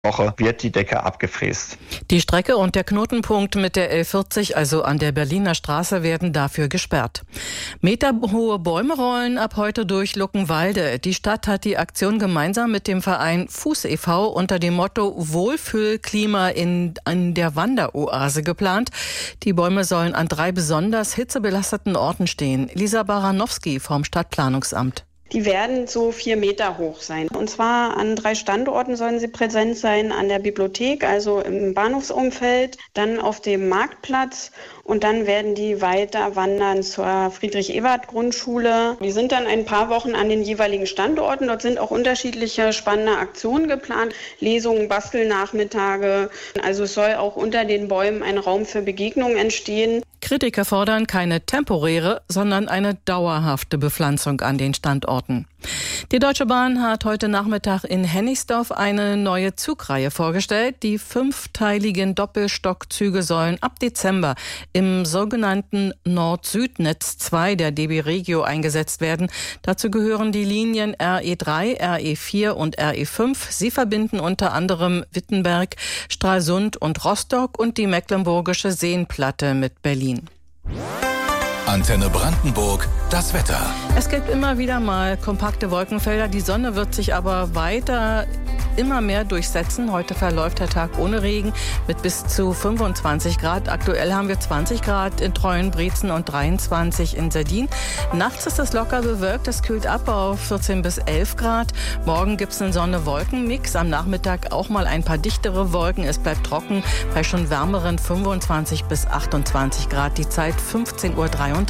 Woche wird die Decke abgefräst. Die Strecke und der Knotenpunkt mit der L40, also an der Berliner Straße, werden dafür gesperrt. Meterhohe Bäume rollen ab heute durch Luckenwalde. Die Stadt hat die Aktion gemeinsam mit dem Verein Fuß e.V. unter dem Motto Wohlfühlklima in der Wanderoase geplant. Die Bäume sollen an 3 besonders hitzebelasteten Orten stehen. Lisa Baranowski vom Stadtplanungsamt. Die werden so 4 Meter hoch sein. Und zwar an 3 Standorten sollen sie präsent sein. An der Bibliothek, also im Bahnhofsumfeld, dann auf dem Marktplatz und dann werden die weiter wandern zur Friedrich-Ebert-Grundschule. Die sind dann ein paar Wochen an den jeweiligen Standorten. Dort sind auch unterschiedliche spannende Aktionen geplant. Lesungen, Bastelnachmittage. Also es soll auch unter den Bäumen ein Raum für Begegnungen entstehen. Kritiker fordern keine temporäre, sondern eine dauerhafte Bepflanzung an den Standorten. Die Deutsche Bahn hat heute Nachmittag in Hennigsdorf eine neue Zugreihe vorgestellt. Die 5-teiligen Doppelstockzüge sollen ab Dezember im sogenannten Nord-Süd-Netz 2 der DB Regio eingesetzt werden. Dazu gehören die Linien RE3, RE4 und RE5. Sie verbinden unter anderem Wittenberg, Stralsund und Rostock und die Mecklenburgische Seenplatte mit Berlin. Antenne Brandenburg, das Wetter. Es gibt immer wieder mal kompakte Wolkenfelder. Die Sonne wird sich aber weiter immer mehr durchsetzen. Heute verläuft der Tag ohne Regen mit bis zu 25 Grad. Aktuell haben wir 20 Grad in Treuenbrietzen und 23 in Serdin. Nachts ist es locker bewölkt. Es kühlt ab auf 14 bis 11 Grad. Morgen gibt es einen Sonne-Wolken-Mix. Am Nachmittag auch mal ein paar dichtere Wolken. Es bleibt trocken bei schon wärmeren 25 bis 28 Grad. Die Zeit 15:33 Uhr.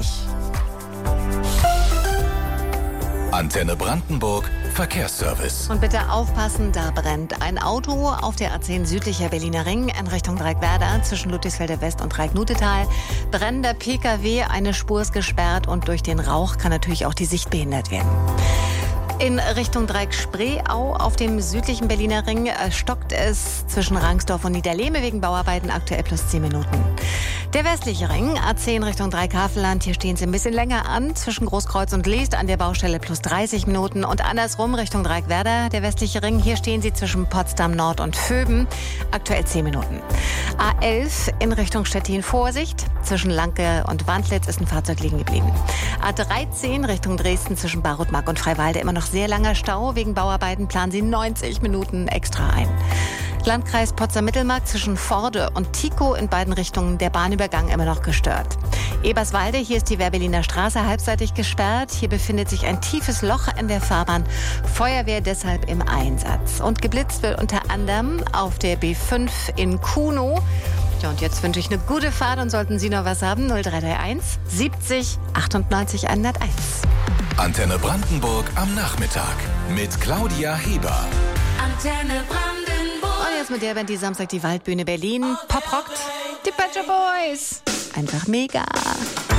Antenne Brandenburg, Verkehrsservice. Und bitte aufpassen, da brennt ein Auto auf der A10 südlicher Berliner Ring in Richtung Dreieckwerder zwischen Ludwigsfelder West und Dreiecknutetal. Brennender Pkw, eine Spur ist gesperrt und durch den Rauch kann natürlich auch die Sicht behindert werden. In Richtung Dreieck-Spreeau auf dem südlichen Berliner Ring stockt es zwischen Rangsdorf und Niederlehme wegen Bauarbeiten, aktuell plus 10 Minuten. Der westliche Ring, A10 Richtung Dreieck-Havelland, hier stehen sie ein bisschen länger an, zwischen Großkreuz und Leest an der Baustelle plus 30 Minuten und andersrum Richtung Dreieck-Werder, der westliche Ring, hier stehen sie zwischen Potsdam Nord und Vöben, aktuell 10 Minuten. A11 in Richtung Stettin, Vorsicht, zwischen Lanke und Wandlitz ist ein Fahrzeug liegen geblieben. A13 Richtung Dresden zwischen Barutmark und Freiwalde immer noch sehr langer Stau. Wegen Bauarbeiten planen sie 90 Minuten extra ein. Landkreis Potsdam-Mittelmark zwischen Vorde und Tico in beiden Richtungen der Bahnübergang immer noch gestört. Eberswalde, hier ist die Wehrberliner Straße halbseitig gesperrt. Hier befindet sich ein tiefes Loch in der Fahrbahn. Feuerwehr deshalb im Einsatz. Und geblitzt wird unter anderem auf der B5 in Kuno. Ja, und jetzt wünsche ich eine gute Fahrt und sollten Sie noch was haben, 0331 70 98 101. Antenne Brandenburg am Nachmittag mit Claudia Heber. Antenne Brandenburg. Und jetzt mit der Band, die Samstag die Waldbühne Berlin. Pop rockt. Die Pet Shop Boys. Einfach mega.